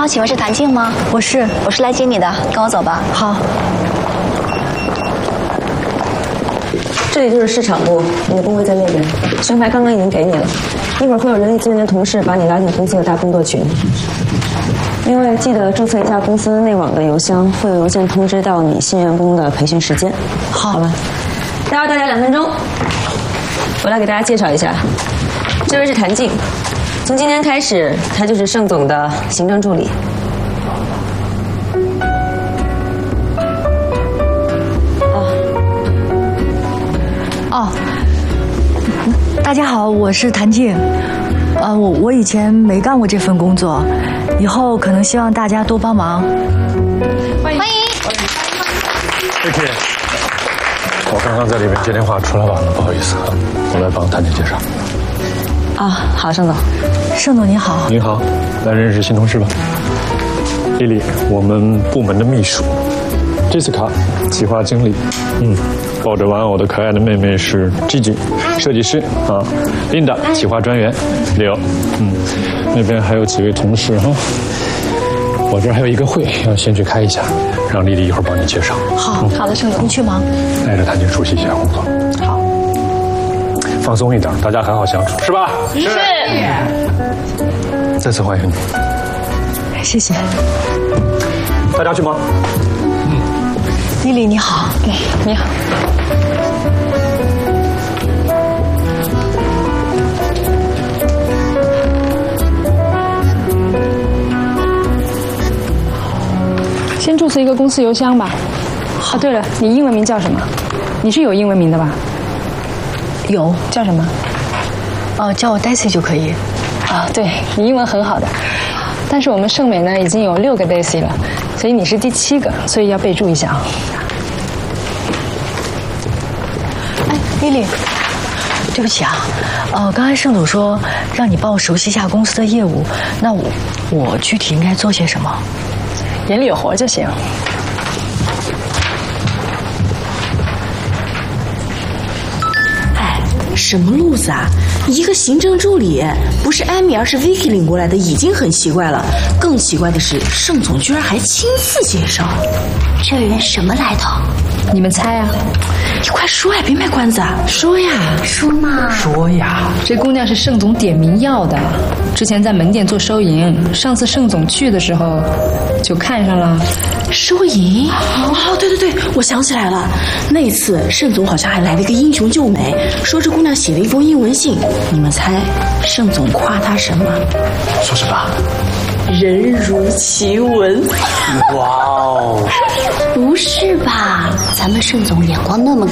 请问是谭静吗？ 我是来接你的，跟我走吧。 好。 这里就是市场部，你的工位在那边，宣牌刚刚已经给你了，一会儿会有人力资源的同事把你拉进公司的大工作群。另外，记得注册一下公司内网的邮箱，会有邮件通知到你新员工的培训时间。好吧，待会儿大家2分钟，我来给大家介绍一下，这位是谭静，从今天开始，他就是盛总的行政助理。 大家好，我是谭静。我以前没干过这份工作，以后可能希望大家多帮忙。 欢迎。 谢谢。我刚刚在里面接电话出来晚了，不好意思啊，我来帮谭静介绍。 好，盛总。 盛总您好。 您好，来认识新同事吧。丽丽，我们部门的秘书。Jessica， 企划经理。抱着玩偶的可爱的妹妹是 Gigi， 设计师啊。Linda， 企划专员。Leo， 那边还有几位同事哈。我这儿还有一个会要先去开一下，让丽丽一会儿帮你介绍。 好的，盛总，您去忙。 带着谭静熟悉一下工作。 好。 放松一点，大家很好相处，是吧？ 是。 再次欢迎你。 谢谢。 大家去忙。 丽丽你好。 你好。 先注册一个公司邮箱吧。对了，你英文名叫什么？你是有英文名的吧？ 有。 叫什么？ 叫我 Daisy 就可以。 对，你英文很好的。但是我们盛美呢已经有6个 Daisy 了，所以你是第7个，所以要备注一下啊。 丽丽，对不起啊，刚才盛总说让你帮我熟悉一下公司的业务，那我具体应该做些什么？ 眼里有活就行。 什么路子啊！一个行政助理，不是艾米而是 Vicky 领过来的，已经很奇怪了。更奇怪的是，盛总居然还亲自介绍。 这人什么来头？ 你们猜啊！ 你快说呀，别卖关子啊！说呀， 说嘛。 说呀！ 这姑娘是盛总点名要的，之前在门店做收银，上次盛总去的时候就看上了。 收银？对，我想起来了，那次盛总好像还来了一个英雄救美，说这姑娘写了一封英文信。你们猜，盛总夸她什么？ 说什么？ 人如其文。 不是吧？咱们盛总眼光那么